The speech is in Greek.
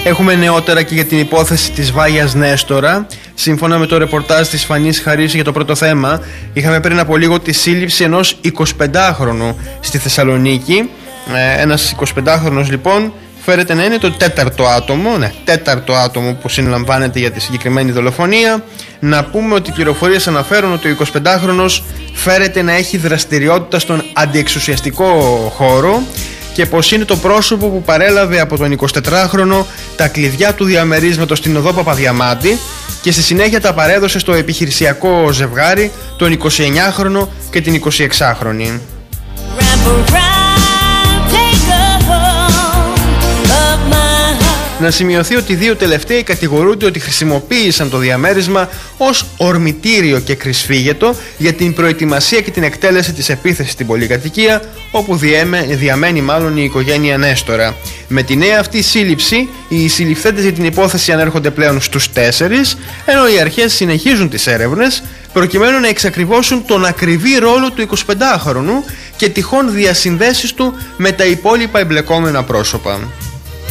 Έχουμε νεότερα και για την υπόθεση της Βάγιας Νέστορα. Σύμφωνα με το ρεπορτάζ της Φανής Χαρίση για το πρώτο θέμα, είχαμε πριν από λίγο τη σύλληψη ενός 25χρονου στη Θεσσαλονίκη. Ένας 25χρονος λοιπόν φέρεται να είναι το τέταρτο άτομο που συνελαμβάνεται για τη συγκεκριμένη δολοφονία. Να πούμε ότι οι πληροφορίες αναφέρουν ότι ο 25χρονος φέρεται να έχει δραστηριότητα στον αντιεξουσιαστικό χώρο και πως είναι το πρόσωπο που παρέλαβε από τον 24χρονο τα κλειδιά του διαμερίσματος στην οδό Παπαδιαμάντη και στη συνέχεια τα παρέδωσε στο επιχειρησιακό ζευγάρι, τον 29χρονο και την 26χρονη. Να σημειωθεί ότι οι δύο τελευταίοι κατηγορούνται ότι χρησιμοποίησαν το διαμέρισμα ως ορμητήριο και κρυσφύγετο για την προετοιμασία και την εκτέλεση της επίθεσης στην πολυκατοικία, όπου διαμένει μάλλον η οικογένεια Νέστορα. Με τη νέα αυτή σύλληψη, οι συλληφθέντες για την υπόθεση ανέρχονται πλέον στους 4, ενώ οι αρχές συνεχίζουν τις έρευνες προκειμένου να εξακριβώσουν τον ακριβή ρόλο του 25χρονου και τυχόν διασυνδέσεις του με τα υπόλοιπα εμπλεκόμενα πρόσωπα.